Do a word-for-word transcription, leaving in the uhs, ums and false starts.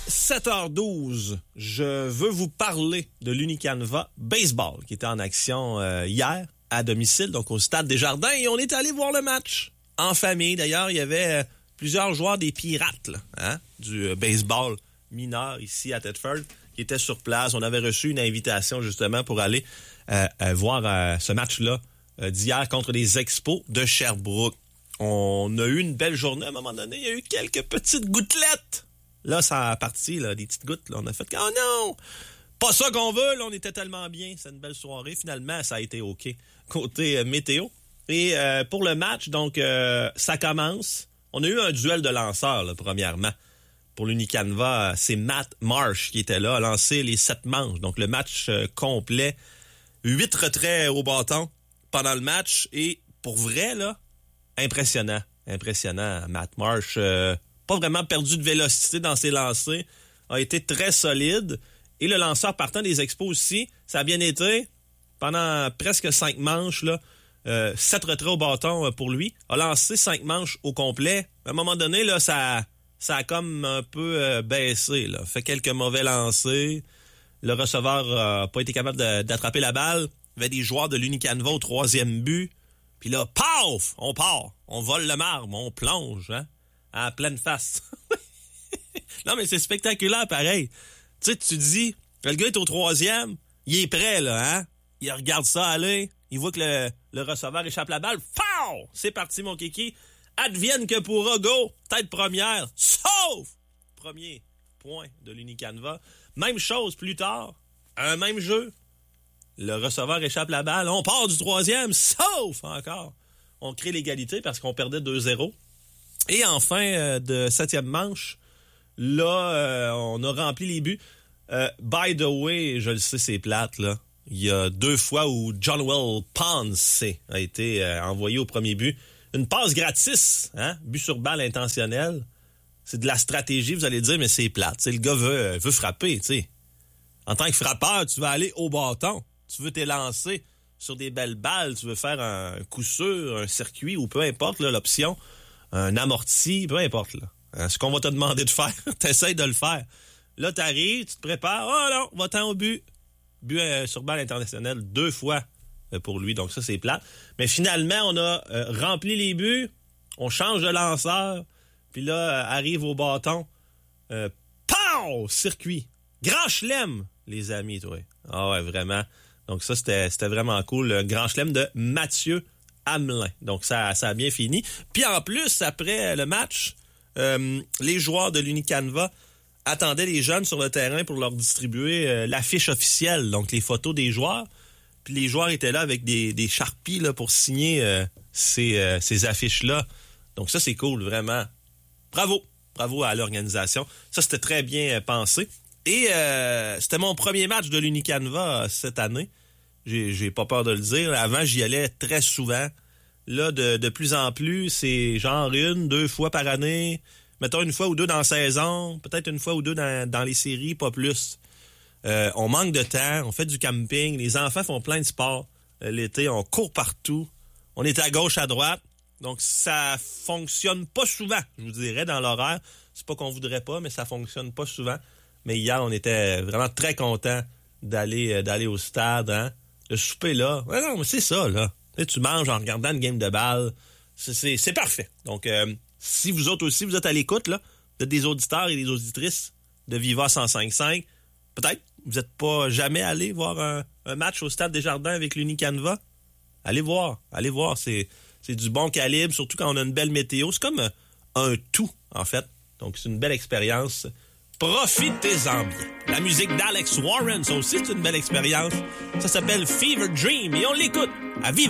sept heures douze, je veux vous parler de l'Unicanva Baseball qui était en action euh, hier à domicile, donc au Stade Desjardins, et on est allé voir le match en famille. D'ailleurs, il y avait euh, plusieurs joueurs des Pirates là, hein, du euh, baseball mineur ici à Thetford qui étaient sur place. On avait reçu une invitation justement pour aller euh, euh, voir euh, ce match-là euh, d'hier contre les Expos de Sherbrooke. On a eu une belle journée à un moment donné. Il y a eu quelques petites gouttelettes. Là, ça a parti, là, des petites gouttes. Là. On a fait « Oh non! Pas ça qu'on veut! » Là, on était tellement bien. C'est une belle soirée. Finalement, ça a été OK. Côté euh, météo. Et euh, pour le match, donc, euh, ça commence. On a eu un duel de lanceurs, là, premièrement. Pour l'Unicanva, c'est Matt Marsh qui était là, a lancé les sept manches. Donc, le match euh, complet. Huit retraits au bâton pendant le match. Et pour vrai, là, impressionnant. Impressionnant. Matt Marsh, euh, pas vraiment perdu de vélocité dans ses lancers. A été très solide. Et le lanceur partant des Expos aussi, ça a bien été. Pendant presque cinq manches, là, euh, sept retraits au bâton pour lui. A lancé cinq manches au complet. À un moment donné, là, ça... Ça a comme un peu euh, baissé, là. Fait quelques mauvais lancers. Le receveur n'a euh, pas été capable de, d'attraper la balle. Il y avait des joueurs de l'Unicanva au troisième but. Puis là, paf! On part. On vole le marbre. On plonge, hein? À pleine face. Non, mais c'est spectaculaire, pareil. Tu sais, tu dis, le gars est au troisième. Il est prêt, là, hein? Il regarde ça aller. Il voit que le, le receveur échappe la balle. Paf! C'est parti, mon kiki. Advienne que pourra, go! Tête première, sauf! Premier point de l'Unicanva. Même chose plus tard, un même jeu. Le receveur échappe la balle. On part du troisième, sauf encore. On crée l'égalité parce qu'on perdait deux zéro. Et en fin euh, de septième manche, là, euh, on a rempli les buts. Euh, by the way, je le sais, c'est plate, là. Il y a deux fois où Johnwell Ponce a été euh, envoyé au premier but. Une passe gratis, hein? But sur balle intentionnel. C'est de la stratégie, vous allez dire, mais c'est plate. T'sais, le gars veut, veut frapper, tu sais. En tant que frappeur, tu vas aller au bâton. Tu veux t'élancer sur des belles balles. Tu veux faire un coup sûr, un circuit, ou peu importe là, l'option. Un amorti, peu importe. Là. Hein, ce qu'on va te demander de faire, t'essayes de le faire. Là, t'arrives, tu te prépares. Oh non, va-t'en au but. But euh, sur balle internationale deux fois pour lui, donc ça, c'est plate. Mais finalement, on a euh, rempli les buts, on change de lanceur, puis là, euh, arrive au bâton. Euh, Pow! Circuit. Grand chelem, les amis, toi. Ah ouais, vraiment. Donc ça, c'était, c'était vraiment cool. Le grand chelem de Mathieu Hamelin. Donc ça, ça a bien fini. Puis en plus, après le match, euh, les joueurs de l'Unicanva attendaient les jeunes sur le terrain pour leur distribuer euh, l'affiche officielle, donc les photos des joueurs. Puis les joueurs étaient là avec des, des Sharpies là, pour signer euh, ces, euh, ces affiches-là. Donc ça, c'est cool, vraiment. Bravo. Bravo à l'organisation. Ça, c'était très bien pensé. Et euh, c'était mon premier match de l'Unicanva cette année. J'ai, j'ai pas peur de le dire. Avant, j'y allais très souvent. Là, de, de plus en plus, c'est genre une, deux fois par année. Mettons une fois ou deux dans la saison. Peut-être une fois ou deux dans, dans les séries, pas plus. Euh, on manque de temps, on fait du camping, les enfants font plein de sports. Euh, l'été, on court partout. On est à gauche, à droite. Donc, ça fonctionne pas souvent, je vous dirais, dans l'horaire. C'est pas qu'on voudrait pas, mais ça fonctionne pas souvent. Mais hier, on était vraiment très contents d'aller, euh, d'aller au stade. Hein? Le souper, là, ouais, non, mais c'est ça, là. Tu sais, tu manges en regardant une game de balle. C'est, c'est, c'est parfait. Donc, euh, si vous autres aussi, vous êtes à l'écoute, là, vous êtes des auditeurs et des auditrices de Viva cent cinq virgule cinq, peut-être vous n'êtes pas jamais allé voir un, un match au Stade Desjardins avec l'Unicanva. Allez voir, allez voir, c'est, c'est du bon calibre, surtout quand on a une belle météo. C'est comme un, un tout, en fait. Donc, c'est une belle expérience. Profitez-en bien. La musique d'Alex Warren, ça aussi, c'est une belle expérience. Ça s'appelle Fever Dream et on l'écoute à Viva.